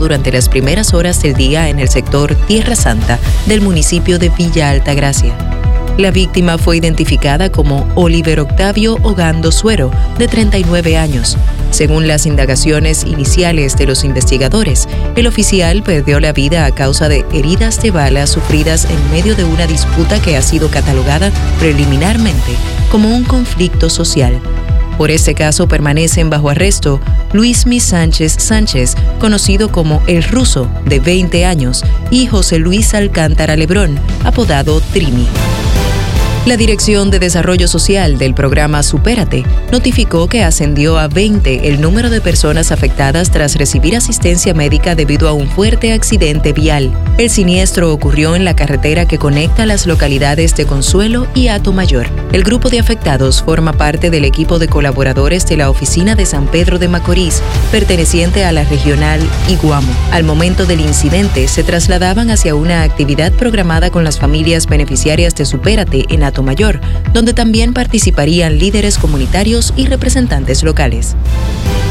durante las primeras horas del día en el sector Tierra Santa del municipio de Villa Altagracia. La víctima fue identificada como Oliver Octavio Ogando Suero, de 39 años. Según las indagaciones iniciales de los investigadores, el oficial perdió la vida a causa de heridas de bala sufridas en medio de una disputa que ha sido catalogada preliminarmente como un conflicto social. Por este caso permanecen bajo arresto Luismi Sánchez Sánchez, conocido como El Ruso, de 20 años, y José Luis Alcántara Lebrón, apodado Trimi. La Dirección de Desarrollo Social del programa Supérate notificó que ascendió a 20 el número de personas afectadas tras recibir asistencia médica debido a un fuerte accidente vial. El siniestro ocurrió en la carretera que conecta las localidades de Consuelo y Atomayor. El grupo de afectados forma parte del equipo de colaboradores de la Oficina de San Pedro de Macorís, perteneciente a la regional Iguamo. Al momento del incidente, se trasladaban hacia una actividad programada con las familias beneficiarias de Supérate en Atomayor, donde también participarían líderes comunitarios y representantes locales.